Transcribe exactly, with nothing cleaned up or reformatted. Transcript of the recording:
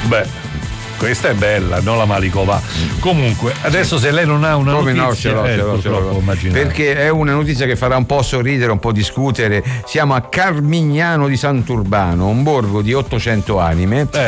Beh, questa è bella, non la Malikova. Comunque, adesso se lei non ha una Come notizia, no, ce l'ho, eh, ce l'ho, ce l'ho. immaginare. Perché è una notizia che farà un po' sorridere, un po' discutere. Siamo a Carmignano di Sant'Urbano, un borgo di ottocento anime,